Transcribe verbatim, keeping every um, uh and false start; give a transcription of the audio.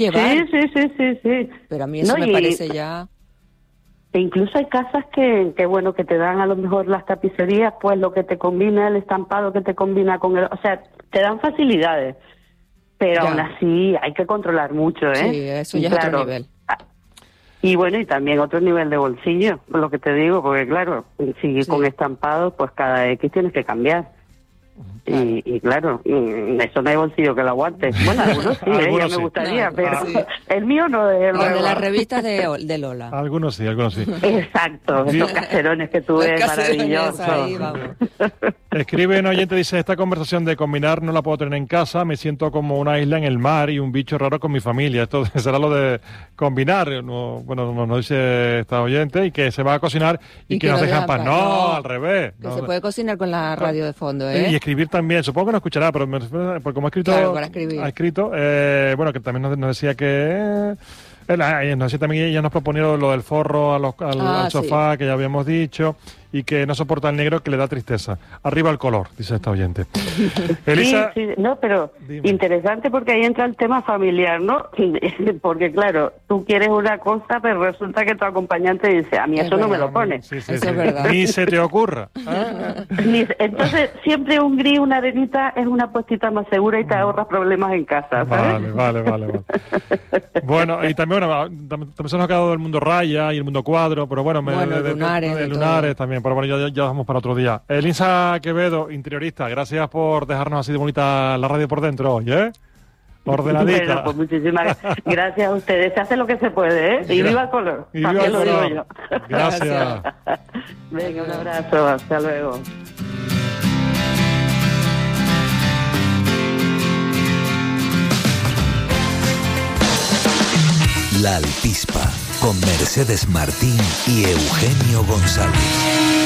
llevar. Sí, sí, sí, sí, sí. Pero a mí eso No, me y- parece ya... E incluso hay casas que, que, bueno, que te dan a lo mejor las tapicerías, pues lo que te combina, el estampado que te combina con el... O sea, te dan facilidades, pero Ya. aún así hay que controlar mucho, ¿eh? Sí, eso Y ya es otro claro, nivel. ah, Y bueno, y también otro nivel de bolsillo, por lo que te digo, porque claro, si Sí. con estampado, pues cada X tienes que cambiar. Claro. Y, y claro, mm, eso no hay bolsillo que lo aguante. Bueno, algunos sí, ¿eh? Algunos Ya sí. me gustaría, No, pero sí. el mío no, desde El de luego. las revistas de, de Lola. Algunos sí, algunos sí. Exacto, Sí. esos caserones que tú Los ves, caserones maravillosos. ahí, vamos. Escribe un oyente, dice, esta conversación de combinar no la puedo tener en casa, me siento como una isla en el mar y un bicho raro con mi familia. Esto será lo de combinar. No, bueno, nos dice esta oyente y que se va a cocinar y, Y que, que nos no dejan dejan paz. paz. No, No. al revés. Que No. se puede cocinar con la radio de fondo, Y ¿eh? escribir también, supongo que no escuchará, pero me refiero- porque como ha escrito, Claro, para escribir. ha escrito eh, bueno, que también nos, nos decía que... eh, la- eh, nos decía también, ella nos proponía lo, lo del forro a los- al, Ah, al sofá, que ya habíamos dicho, y que no soporta el negro, que le da tristeza. Arriba el color, dice esta oyente. Elisa, Sí, sí, no, pero Dime. interesante porque ahí entra el tema familiar, ¿no? Porque claro, tú quieres una cosa, pero resulta que tu acompañante dice, a mí Es eso no me verdad, lo pone. sí, sí, Eso sí. es verdad. Ni se te ocurra. Ah. Ni- Entonces, siempre un gris, una arenita es una puestita más segura y te ahorras problemas en casa, ¿sabes? Vale, vale, vale, vale. Bueno, y también, bueno, tam- también se nos ha quedado el mundo raya y el mundo cuadro, pero bueno, me- Bueno, de- de- lunares, de de lunares todo. también, pero bueno, ya, ya, ya vamos para otro día. Elisa Quevedo, interiorista, gracias por dejarnos así de bonita la radio por dentro hoy, ¿eh? Ordenadita. Bueno, pues muchísimas gracias a ustedes. Se hace lo que se puede, ¿eh? Y viva el color. Y viva También el lo digo color. yo. Gracias. Venga, un abrazo. Hasta luego. La Altispa, con Mercedes Martín y Eugenio González.